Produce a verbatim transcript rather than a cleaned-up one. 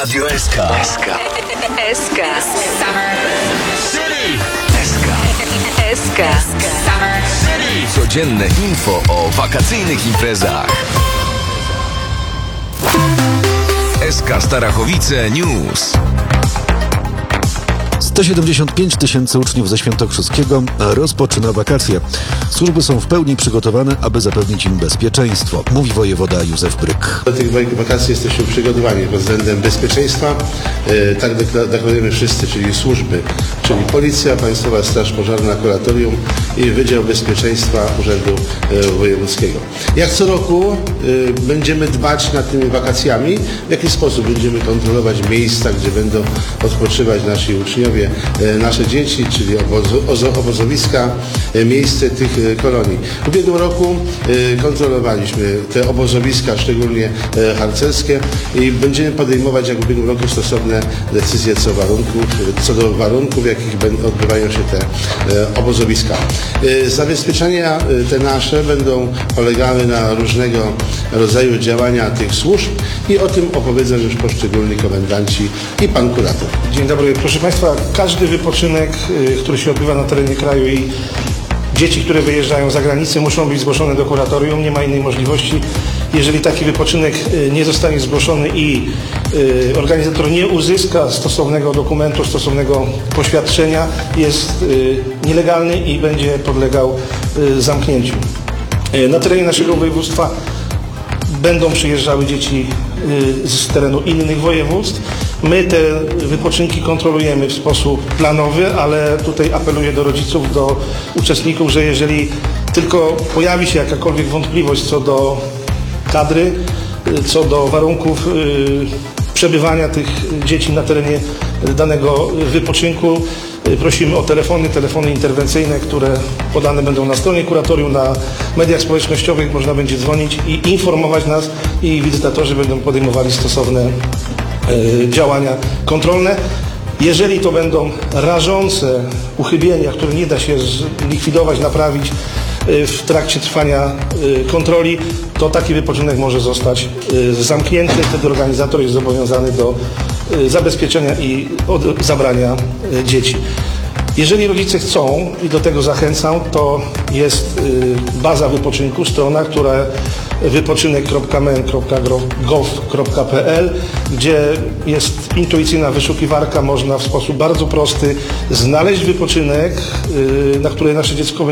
Radio S K. S K. S K. Summer City. S K. S K. Summer City. Codzienne info o wakacyjnych imprezach. S K Starachowice News. sto siedemdziesiąt pięć tysięcy uczniów ze Świętokrzyskiego rozpoczyna wakacje. Służby są w pełni przygotowane, aby zapewnić im bezpieczeństwo, mówi wojewoda Józef Bryk. Do tych wakacji jesteśmy przygotowani pod względem bezpieczeństwa. E, tak deklarujemy wszyscy, czyli służby, czyli Policja, Państwowa Straż Pożarna, Kuratorium i Wydział Bezpieczeństwa Urzędu e, Wojewódzkiego. Jak co roku e, będziemy dbać nad tymi wakacjami, w jaki sposób będziemy kontrolować miejsca, gdzie będą odpoczywać nasi uczniowie, e, nasze dzieci, czyli obozo, obozowiska, e, miejsce tych e, kolonii. W ubiegłym roku e, kontrolowaliśmy te obozowiska, szczególnie e, harcerskie, i będziemy podejmować jak w ubiegłym roku stosowne decyzje co, warunków, co do warunków, w jakich odbywają się te e, obozowiska. E, zabezpieczenia e, te nasze będą polegały na różnego rodzaju działania tych służb i o tym opowiedzą już poszczególni komendanci i pan kurator. Dzień dobry. Proszę Państwa, każdy wypoczynek, y, który się odbywa na terenie kraju, i dzieci, które wyjeżdżają za granicę, muszą być zgłoszone do kuratorium. Nie ma innej możliwości. Jeżeli taki wypoczynek y, nie zostanie zgłoszony i y, organizator nie uzyska stosownego dokumentu, stosownego poświadczenia, jest y, nielegalny i będzie podlegał y, zamknięciu. Y, na terenie naszego województwa będą przyjeżdżały dzieci z terenu innych województw. My te wypoczynki kontrolujemy w sposób planowy, ale tutaj apeluję do rodziców, do uczestników, że jeżeli tylko pojawi się jakakolwiek wątpliwość co do kadry, co do warunków przebywania tych dzieci na terenie danego wypoczynku, prosimy o telefony, telefony interwencyjne, które podane będą na stronie kuratorium, na mediach społecznościowych. Można będzie dzwonić i informować nas, i wizytatorzy będą podejmowali stosowne e, działania kontrolne. Jeżeli to będą rażące uchybienia, które nie da się zlikwidować, naprawić e, w trakcie trwania e, kontroli, to taki wypoczynek może zostać e, zamknięty. Wtedy organizator jest zobowiązany do zabezpieczenia i od zabrania dzieci. Jeżeli rodzice chcą, i do tego zachęcam, to jest baza wypoczynku, strona, która wypoczynek kropka men kropka gov kropka p l, gdzie jest intuicyjna wyszukiwarka. Można w sposób bardzo prosty znaleźć wypoczynek, na który nasze dziecko